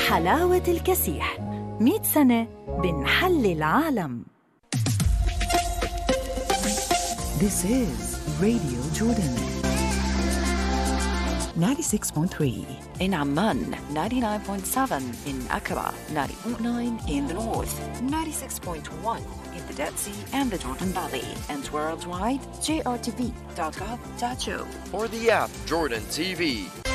حلاوة الكسيح 100 سنة بنحل العالم. This is Radio Jordan 96.3 in Amman, 99.7 in Aqaba, 90.9 in the north, 96.1 in the Dead Sea and the Jordan Valley, and worldwide, jrtv.gov.au. Or the app Jordan TV.